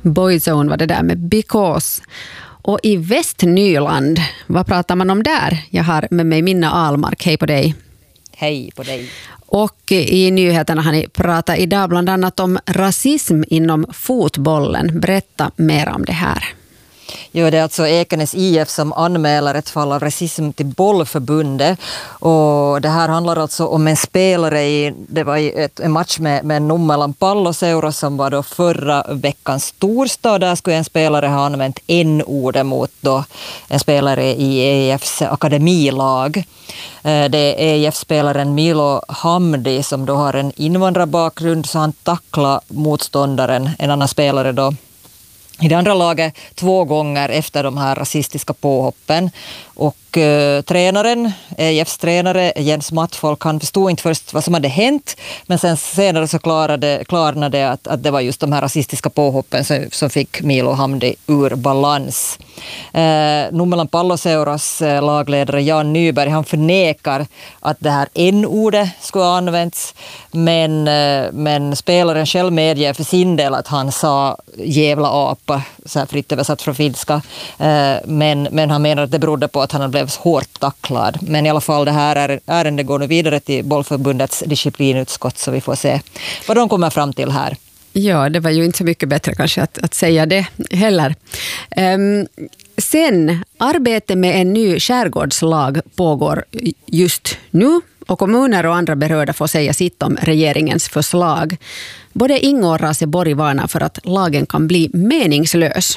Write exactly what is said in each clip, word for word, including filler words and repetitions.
Boyzone var det där med Because. Och i Västnyland, vad pratar man om där? Jag har med mig Minna Ahlmark. Hej på dig. Hej på dig. Och i nyheterna har ni pratat idag bland annat om rasism inom fotbollen. Berätta mer om det här. Ja, det är alltså Ekenäs I F som anmäler ett fall av rasism till bollförbundet. Och det här handlar alltså om en spelare i, det var ett, en match med, med Nummelan Palloseura som var då förra veckans torsdag. Där skulle en spelare ha använt n-ordet mot då en spelare i E I Fs akademilag. Det är E I F-spelaren Milo Hamdi som då har en invandrarbakgrund, så han tacklar motståndaren, en annan spelare då, i det andra laget två gånger efter de här rasistiska påhoppen. Och eh, tränaren, E I Fs tränare Jens Mattfolk, han förstod inte först vad som hade hänt, men sen senare så klarade, klarnade det att, att det var just de här rasistiska påhoppen som, som fick Milo Hamdi ur balans. Eh, Nummelan Palloseuras eh, lagledare Jan Nyberg, han förnekar att det här n-ordet skulle ha använts, men, eh, men spelaren själv medger för sin del att han sa jävla apa, så här fritt översatt från finska, eh, men, men han menar att det berodde på att han blev hårt tacklad. Men i alla fall, det här ärendet går nu vidare till bollförbundets disciplinutskott, så vi får se vad de kommer fram till här. Ja, det var ju inte så mycket bättre kanske att, att säga det heller. Um, sen, arbete med en ny skärgårdslag pågår just nu och kommuner och andra berörda får säga sitt om regeringens förslag. Både Ingo och Raseborg varnar för att lagen kan bli meningslös.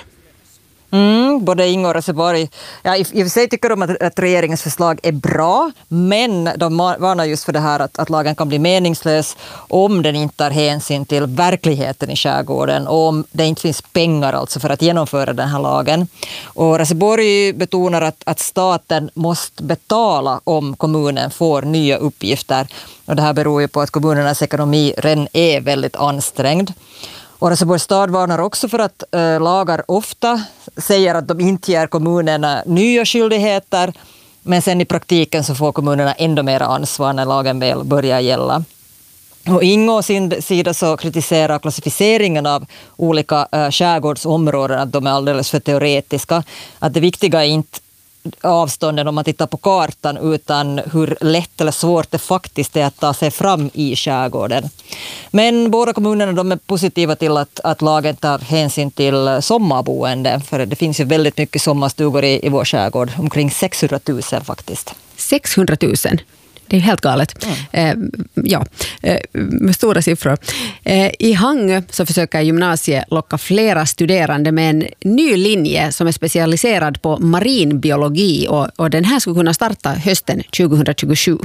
Mm, både Ingo och Raseborg, ja, i, i och för sig tycker de att, att regeringens förslag är bra, men de varnar just för det här att, att lagen kan bli meningslös om den inte tar hänsyn till verkligheten i skärgården och om det inte finns pengar alltså för att genomföra den här lagen. Och Raseborg betonar att, att staten måste betala om kommunen får nya uppgifter, och det här beror ju på att kommunernas ekonomi redan är väldigt ansträngd. Och Raseborgs stad varnar också för att äh, lagar ofta säger att de inte ger kommunerna nya skyldigheter, men sen i praktiken så får kommunerna ändå mer ansvar när lagen väl börjar gälla. Och Ingo sin sida så kritiserar klassificeringen av olika äh, skärgårdsområden, att de är alldeles för teoretiska, att det viktiga är inte avstånden om man tittar på kartan, utan hur lätt eller svårt det faktiskt är att ta sig fram i skärgården. Men båda kommunerna, de är positiva till att, att lagen tar hänsyn till sommarboende, för det finns ju väldigt mycket sommarstugor i, i vår skärgård, omkring sexhundratusen faktiskt. sexhundratusen? Det är helt galet. Mm. Eh, ja, eh, med stora siffror. Eh, I Hangö så försöker gymnasiet locka flera studerande med en ny linje som är specialiserad på marinbiologi, och, och den här skulle kunna starta hösten tjugohundratjugosju.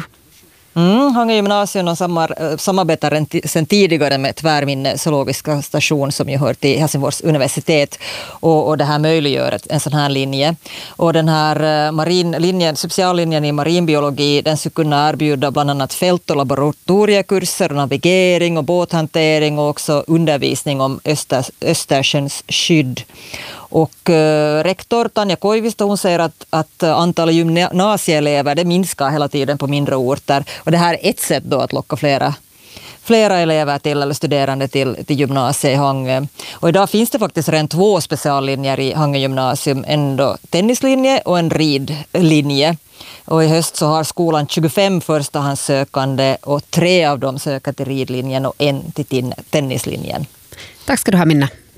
Mm, Hangö gymnasium och samar, samarbetar sedan tidigare med Tvärminne zoologiska station som ju hör till Helsingfors universitet, och, och det här möjliggör en sån här linje. Och den här marinlinjen, speciallinjen i marinbiologi, den skulle kunna erbjuda bland annat fält- och laboratoriekurser, navigering och båthantering och också undervisning om Öster, Östersjöns skydd. Och eh, rektor Tanja Koivisto, hon säger att, att antalet gymnasieelever det minskar hela tiden på mindre orter. Och det här är ett sätt då att locka flera, flera elever till eller studerande till, till gymnasiet i Hangö. Och idag finns det faktiskt redan två speciallinjer i Hangö gymnasium. En då tennislinje och en ridlinje. Och i höst så har skolan tjugofem förstahandssökande, och tre av dem söker till ridlinjen och en till tennislinjen. Tack ska du ha, Minna.